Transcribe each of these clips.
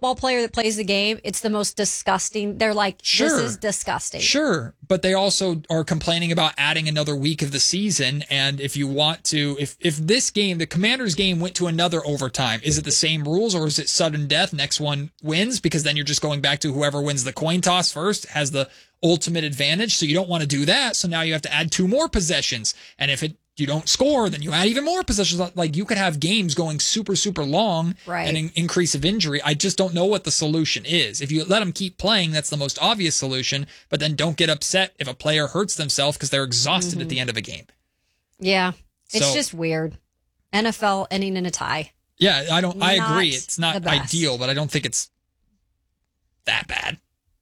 football player that plays the game, it's the most disgusting. They're like, Sure. this is disgusting. Sure, but they also are complaining about adding another week of the season. And if you want to, if this game, the Commanders game, went to another overtime, is it the same rules or is it sudden death? Next one wins, because then you're just going back to whoever wins the coin toss first has the ultimate advantage. So you don't want to do that. So now you have to add 2 more possessions. And if you don't score, then you add even more possessions. Like, you could have games going super, super long and an increase of injury. I just don't know what the solution is. If you let them keep playing, that's the most obvious solution. But then don't get upset if a player hurts themselves because they're exhausted at the end of a game. Yeah. It's just weird. NFL ending in a tie. Yeah, I agree. It's not ideal, but I don't think it's that bad.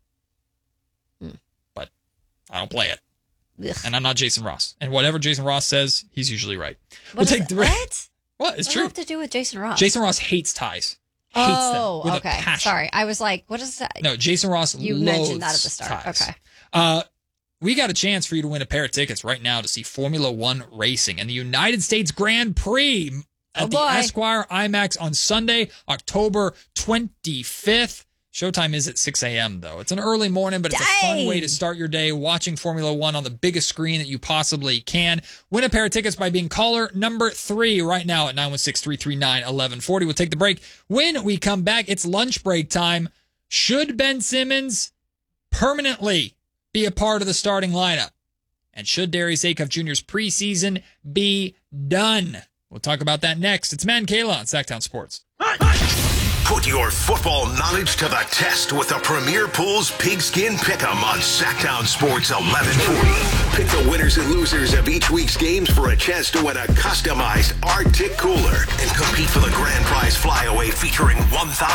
But I don't play it. Ugh. And I'm not Jason Ross. And whatever Jason Ross says, he's usually right. What? What? It's What true. does it have to do with Jason Ross? Jason Ross hates ties. Hates them with a passion. Sorry. I was like, what is that? No, Jason Ross You loathes mentioned that at the start. ties. Okay. We got a chance for you to win a pair of tickets right now to see Formula One racing and the United States Grand Prix at the Esquire IMAX on Sunday, October 25th. Showtime is at 6 a.m., though. It's an early morning, but it's a fun way to start your day watching Formula One on the biggest screen that you possibly can. Win a pair of tickets by being caller number 3 right now at 916-339-1140. We'll take the break. When we come back, it's lunch break time. Should Ben Simmons permanently be a part of the starting lineup? And should Darius Acuff Jr.'s preseason be done? We'll talk about that next. It's Matt and Kayla on Sacktown Sports. Put your football knowledge to the test with the Premier Pools Pigskin Pick'em on Sacktown Sports 1140. Pick the winners and losers of each week's games for a chance to win a customized Arctic cooler and compete for the grand prize flyaway featuring $1,000